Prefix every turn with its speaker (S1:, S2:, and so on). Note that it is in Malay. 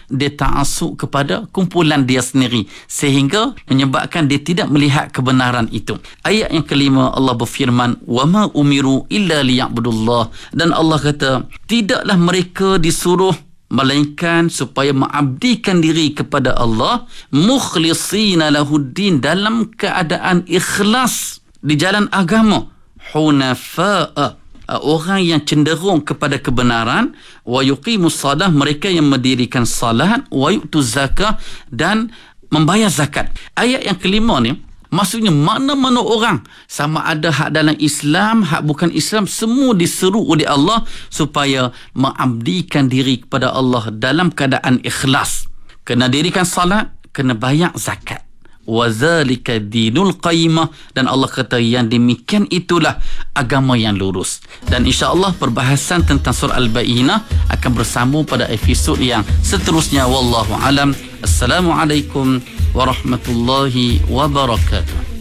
S1: dia ta'assub kepada kumpulan dia sendiri sehingga menyebabkan dia tidak melihat kebenaran itu. Ayat yang kelima, Allah berfirman, wa ma umiru illa liya'budullah, dan Allah kata tidaklah mereka disuruh melainkan supaya mengabdikan diri kepada Allah, mukhlishina lahuddin, dalam keadaan ikhlas di jalan agama, hunafa'a, orang yang cenderung kepada kebenaran, wa yuqimus salah, mereka yang mendirikan salat, wa yu'tuz zakah, dan membayar zakat. Ayat yang kelima ni maksudnya mana-mana orang, sama ada hak dalam Islam, hak bukan Islam, semua diseru oleh Allah supaya mengabdikan diri kepada Allah dalam keadaan ikhlas. Kena dirikan salat, kena bayar zakat. Wazalika dinul qayyimah, dan Allah kata yang demikian itulah agama yang lurus. Dan insya-Allah perbahasan tentang surah Al-Bayyinah akan bersambung pada episod yang seterusnya. Wallahu alam. Assalamualaikum warahmatullahi wabarakatuh.